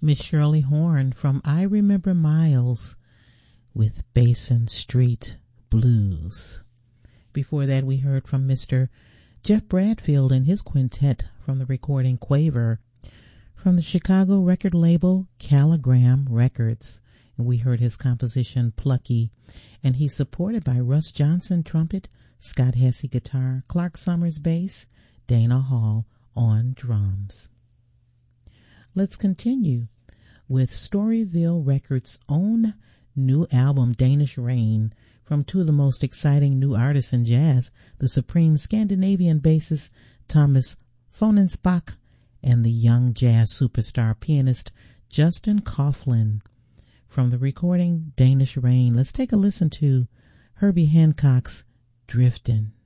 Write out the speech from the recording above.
Miss Shirley Horn from I Remember Miles with Basin Street Blues. Before that, we heard from Mr. Jeff Bradfield and his quintet from the recording Quaver from the Chicago record label Caligram Records. And we heard his composition Plucky, and he's supported by Russ Johnson trumpet, Scott Hesse guitar, Clark Summers bass, Dana Hall on drums. Let's continue with Storyville Records' own new album, Danish Rain, from two of the most exciting new artists in jazz, the supreme Scandinavian bassist Thomas Fonensbach and the young jazz superstar pianist Justin Coughlin. From the recording Danish Rain, let's take a listen to Herbie Hancock's Driftin'.